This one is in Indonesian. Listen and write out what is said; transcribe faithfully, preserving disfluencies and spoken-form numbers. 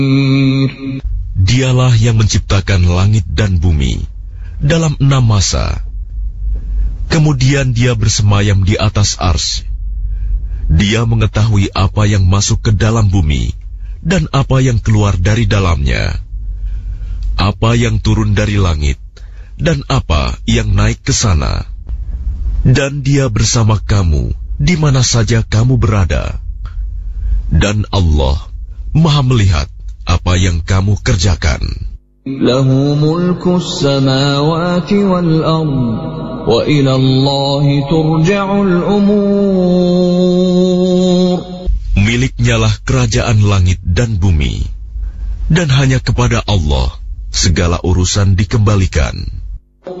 Dialah yang menciptakan langit dan bumi dalam enam masa. Kemudian dia bersemayam di atas ars. Dia mengetahui apa yang masuk ke dalam bumi dan apa yang keluar dari dalamnya, apa yang turun dari langit dan apa yang naik ke sana. Dan dia bersama kamu di mana saja kamu berada. Dan Allah Maha melihat apa yang kamu kerjakan. Lahu mulkus samawati wal ard wa ila Allahi turja'ul umur. Miliknyalah kerajaan langit dan bumi, dan hanya kepada Allah segala urusan dikembalikan.